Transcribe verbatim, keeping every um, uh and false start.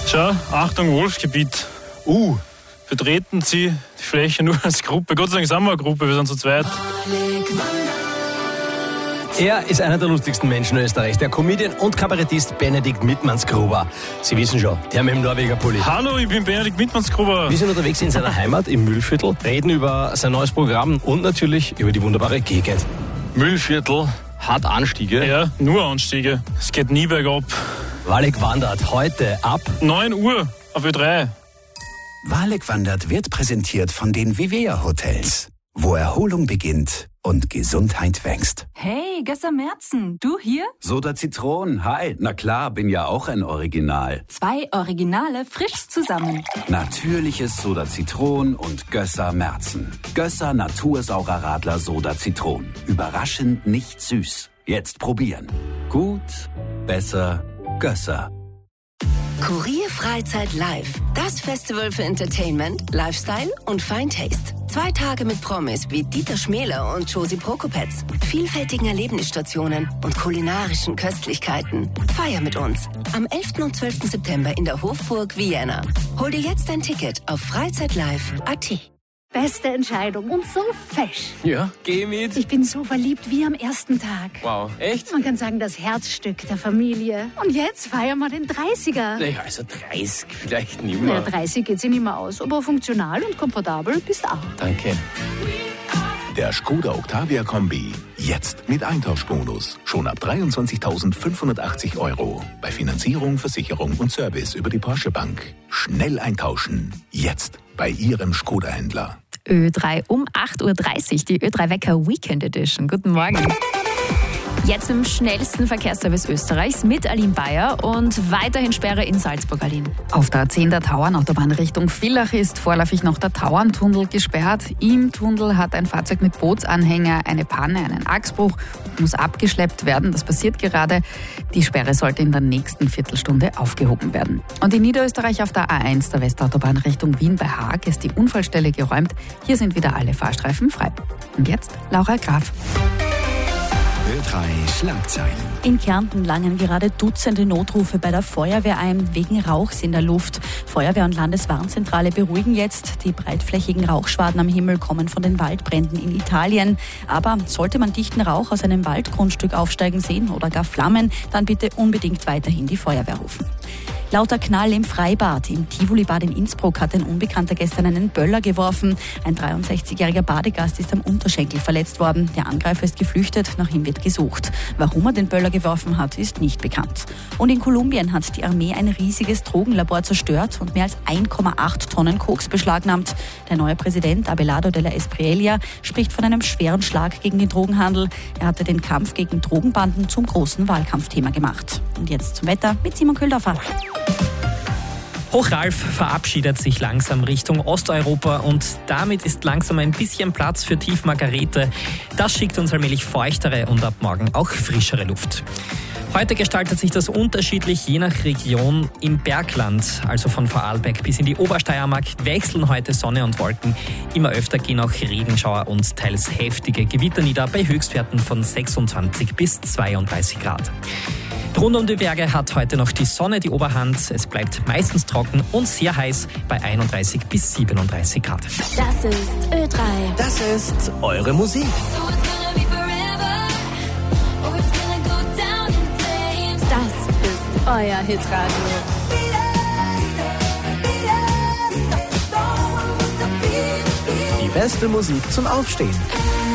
Schau, Achtung, Wolfsgebiet. Uh, betreten Sie die Fläche nur als Gruppe. Gott sei Dank sind wir eine Gruppe, wir sind zu zweit. Er ist einer der lustigsten Menschen Österreichs, der Comedian und Kabarettist Benedikt Mittmannsgruber. Sie wissen schon, der mit dem Norweger Pulli. Hallo, ich bin Benedikt Mittmannsgruber. Wir sind unterwegs in seiner Heimat im Mühlviertel, reden über sein neues Programm und natürlich über die wunderbare Gegend. Mühlviertel hat Anstiege. Ja, nur Anstiege. Es geht nie bergab. Walek wandert heute ab neun Uhr auf Ö drei. Walek wandert wird präsentiert von den Vivea Hotels, wo Erholung beginnt und Gesundheit wächst. Hey, Gösser Merzen, du hier? Soda Zitron, hi. Na klar, bin ja auch ein Original. Zwei Originale frisch zusammen. Natürliches Soda Zitron und Gösser Merzen. Gösser Natursaurer Radler Soda Zitron. Überraschend nicht süß. Jetzt probieren. Gut, besser, Gösser. Kurier Freizeit Live. Das Festival für Entertainment, Lifestyle und Fine Taste. Zwei Tage mit Promis wie Dieter Schmäler und Josie Prokopetz. Vielfältigen Erlebnisstationen und kulinarischen Köstlichkeiten. Feier mit uns. Am elften und zwölften September in der Hofburg Vienna. Hol dir jetzt dein Ticket auf freizeitlive punkt a t. Beste Entscheidung und so fesch. Ja, geh mit. Ich bin so verliebt wie am ersten Tag. Wow, echt? Man kann sagen, das Herzstück der Familie. Und jetzt feiern wir den dreißiger. Naja, also dreißig vielleicht nicht Ja, mehr. dreißig geht sich nicht mehr aus, aber funktional und komfortabel bist auch. Danke. Der Skoda Octavia Kombi. Jetzt mit Eintauschbonus. Schon ab dreiundzwanzigtausendfünfhundertachtzig Euro. Bei Finanzierung, Versicherung und Service über die Porsche Bank. Schnell eintauschen. Jetzt bei Ihrem Skoda-Händler. Ö drei um acht Uhr dreißig, die Ö drei Wecker Weekend Edition. Guten Morgen. Jetzt im schnellsten Verkehrsservice Österreichs mit Aline Bayer und weiterhin Sperre in Salzburg, Aline. Auf der zehnter Tauernautobahn Richtung Villach ist vorläufig noch der Tauerntunnel gesperrt. Im Tunnel hat ein Fahrzeug mit Bootsanhänger eine Panne, einen Achsbruch und muss abgeschleppt werden. Das passiert gerade. Die Sperre sollte in der nächsten Viertelstunde aufgehoben werden. Und in Niederösterreich auf der A eins der Westautobahn Richtung Wien bei Haag ist die Unfallstelle geräumt. Hier sind wieder alle Fahrstreifen frei. Und jetzt Laura Graf. Ö drei Schlagzeilen. In Kärnten langen gerade Dutzende Notrufe bei der Feuerwehr ein, wegen Rauchs in der Luft. Feuerwehr und Landeswarnzentrale beruhigen jetzt. Die breitflächigen Rauchschwaden am Himmel kommen von den Waldbränden in Italien. Aber sollte man dichten Rauch aus einem Waldgrundstück aufsteigen sehen oder gar Flammen, dann bitte unbedingt weiterhin die Feuerwehr rufen. Lauter Knall im Freibad. Im Tivoli-Bad in Innsbruck hat ein Unbekannter gestern einen Böller geworfen. Ein dreiundsechzigjähriger Badegast ist am Unterschenkel verletzt worden. Der Angreifer ist geflüchtet, nach ihm wird gesucht. Warum er den Böller geworfen hat, ist nicht bekannt. Und in Kolumbien hat die Armee ein riesiges Drogenlabor zerstört und mehr als eins Komma acht Tonnen Koks beschlagnahmt. Der neue Präsident Abelardo de la Espriella spricht von einem schweren Schlag gegen den Drogenhandel. Er hatte den Kampf gegen Drogenbanden zum großen Wahlkampfthema gemacht. Und jetzt zum Wetter mit Simon Köhldorfer. Hochralf verabschiedet sich langsam Richtung Osteuropa und damit ist langsam ein bisschen Platz für Tief Margarete. Das schickt uns allmählich feuchtere und ab morgen auch frischere Luft. Heute gestaltet sich das unterschiedlich je nach Region. Im Bergland, also von Vorarlberg bis in die Obersteiermark, wechseln heute Sonne und Wolken. Immer öfter gehen auch Regenschauer und teils heftige Gewitter nieder bei Höchstwerten von sechsundzwanzig bis zweiunddreißig Grad. Rund um die Berge hat heute noch die Sonne die Oberhand. Es bleibt meistens trocken und sehr heiß bei einunddreißig bis siebenunddreißig Grad. Das ist Ö drei. Das ist eure Musik. Das ist euer Hitradio. Die beste Musik zum Aufstehen.